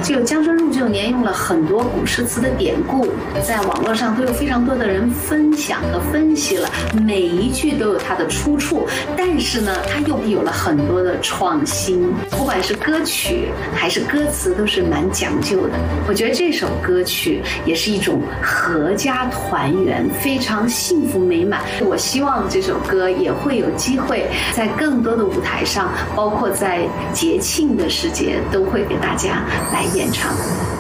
这个江声入就沿用了很多古诗词的典故，在网络上都有非常多的人分享和分析了，每一句都有它的出处，但是呢，它又有了很多的创新，不管是歌曲还是歌词都是蛮讲究的。我觉得这首歌曲也是一种合家团圆，非常幸福美满。我希望这首歌也会有机会在更多的舞台上，包括在节庆的时节，都会给大家来演唱。